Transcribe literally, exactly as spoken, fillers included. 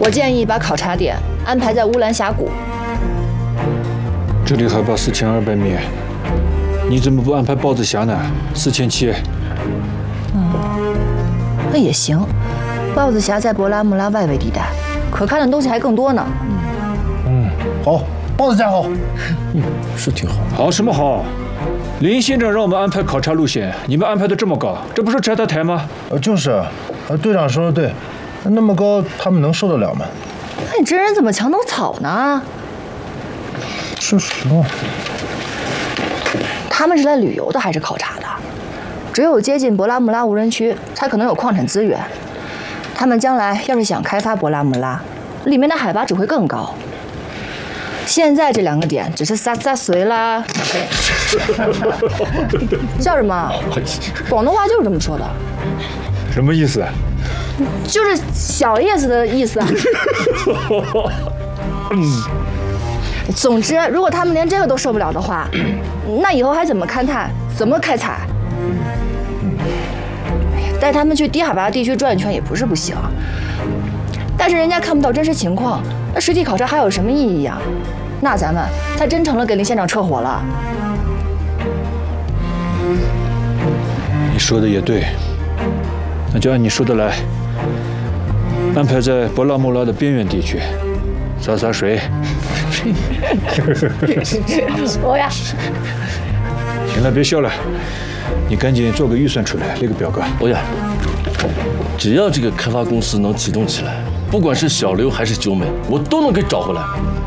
我建议把考察点安排在乌兰峡谷。 这里海拔四千二百米，你怎么不安排豹子峡呢？四千七。 嗯，那也行。豹子峡在博拉木拉外围地带，可看的东西还更多呢。 嗯，好，豹子峡好。 嗯，是挺好。好什么好？林县长让我们安排考察路线，你们安排的这么高，这不是拆他台吗？ 呃，就是，呃，队长说的对，那么高他们能受得了吗？ 那你这人怎么墙头草呢？ 是什么？ 他们是来旅游的还是考察的？只有接近博拉木拉无人区，才可能有矿产资源。他们将来要是想开发博拉木拉，里面的海拔只会更高。现在这两个点只是撒撒随啦。笑什么？广东话就是这么说的。 什么意思？ 就是小意思的意思。嗯。总之，如果他们连这个都受不了的话，那以后还怎么勘探？怎么开采？带他们去低海拔地区转一圈也不是不行，但是人家看不到真实情况，那实地考察还有什么意义啊？那咱们才真成了给林县长撤火了。 你说的也对，那就按你说的来，安排在博拉木拉的边缘地区，洒洒水。 我呀。 行了，别笑了，你赶紧做个预算出来，列个表格。 欧阳，只要这个开发公司能启动起来，不管是小刘还是九美，我都能给找回来。